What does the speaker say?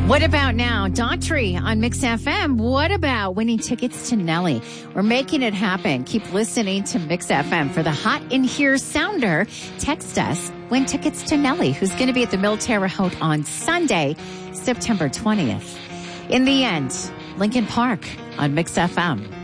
What about now? Daughtry on Mix FM. What about winning tickets to Nelly? We're making it happen. Keep listening to Mix FM for the Hot in Here sounder. Text us. Win tickets to Nelly, who's going to be at the Milterra Haute on Sunday, September 20th. In the end, Lincoln Park on Mix FM.